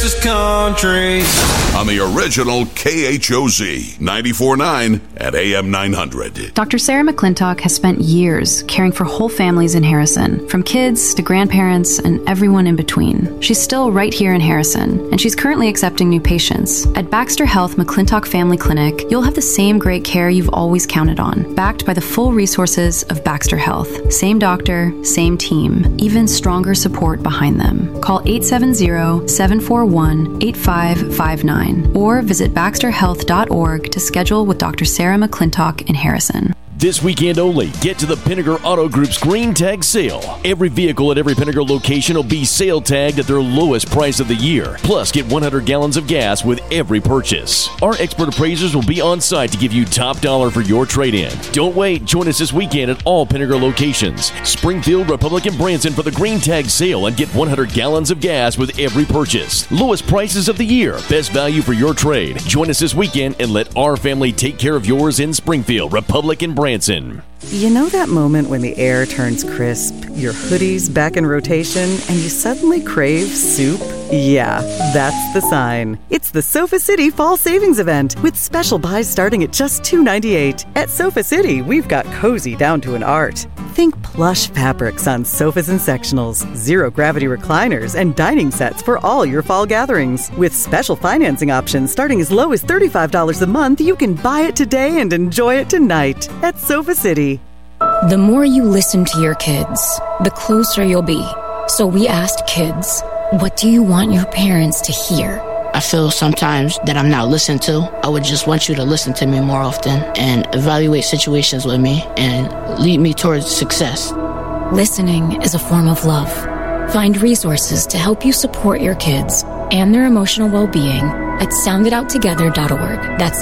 is country. On the original KHOZ 94.9 at AM 900. Dr. Sarah McClintock has spent years caring for whole families in Harrison, from kids to grandparents and everyone in between. She's still right here in Harrison, and she's currently accepting new patients. At Baxter Health McClintock Family Clinic, you'll have the same great care you've always counted on, backed by the full resources of Baxter Health. Same doctor, same team, even stronger support behind them. Call 870-741-8559 or visit baxterhealth.org to schedule with Dr. Sarah McClintock in Harrison. This weekend only, get to the Pinnaker Auto Group's Green Tag Sale. Every vehicle at every Pinnaker location will be sale tagged at their lowest price of the year. Plus, get 100 gallons of gas with every purchase. Our expert appraisers will be on site to give you top dollar for your trade-in. Don't wait. Join us this weekend at all Pinnaker locations. Springfield, Republic, and Branson for the Green Tag Sale and get 100 gallons of gas with every purchase. Lowest prices of the year. Best value for your trade. Join us this weekend and let our family take care of yours in Springfield, Republic, and Branson. You know that moment when the air turns crisp, your hoodie's back in rotation, and you suddenly crave soup? Yeah, that's the sign. It's the Sofa City Fall Savings Event with special buys starting at just $2.98. At Sofa City, we've got cozy down to an art. Think plush fabrics on sofas and sectionals, zero-gravity recliners, and dining sets for all your fall gatherings. With special financing options starting as low as $35 a month, you can buy it today and enjoy it tonight at Sofa City. The more you listen to your kids, the closer you'll be. So we asked kids, what do you want your parents to hear? I feel sometimes that I'm not listened to. I would just want you to listen to me more often and evaluate situations with me and lead me towards success. Listening is a form of love. Find resources to help you support your kids and their emotional well-being at sounditouttogether.org. That's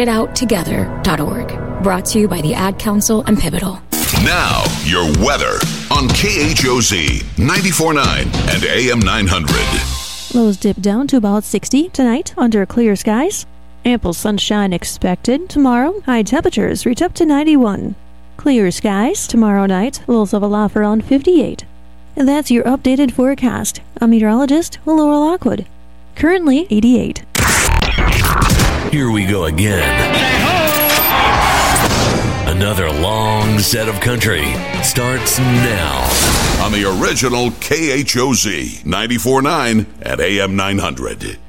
sounditouttogether.org. Brought to you by the Ad Council and Pivotal. Now, your weather on KHOZ 94.9 and AM 900. Lows dip down to about 60 tonight under clear skies. Ample sunshine expected tomorrow. High temperatures reach up to 91. Clear skies tomorrow night. Lows level off around 58. And that's your updated forecast. I'm meteorologist Laura Lockwood. Currently 88. Here we go again. Another long set of country starts now. On the original KHOZ 94.9 at AM 900.